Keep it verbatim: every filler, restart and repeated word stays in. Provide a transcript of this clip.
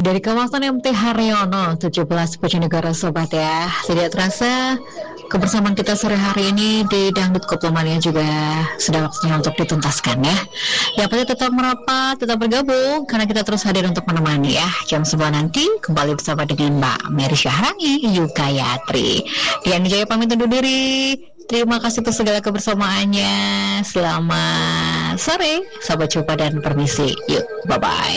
dari kawasan M T Haryono tujuh belas Bojonegoro sobat ya. Tidak terasa kebersamaan kita sore hari ini di Dangdut Koplo-Mania juga sudah waktunya untuk dituntaskan ya. Ya pasti tetap merapat, tetap bergabung karena kita terus hadir untuk menemani ya. Jam sebelas nanti kembali bersama dengan Mbak Mary Syahrani Yukayatri. Dian Wijaya pamit undur diri. Terima kasih untuk segala kebersamaannya. Selamat sore, sampai jumpa dan permisi. Yuk, bye-bye.